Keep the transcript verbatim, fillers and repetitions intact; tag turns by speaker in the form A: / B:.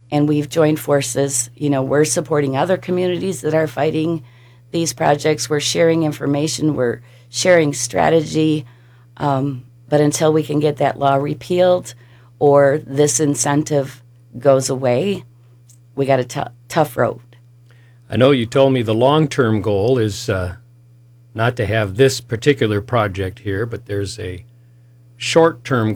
A: and we've joined forces. You know, we're supporting other communities that are fighting these projects. We're sharing information. We're sharing strategy. Um, but until we can get that law repealed or this incentive goes away, we got a t- tough road.
B: I know you told me the long-term goal is uh, not to have this particular project here, but there's a short-term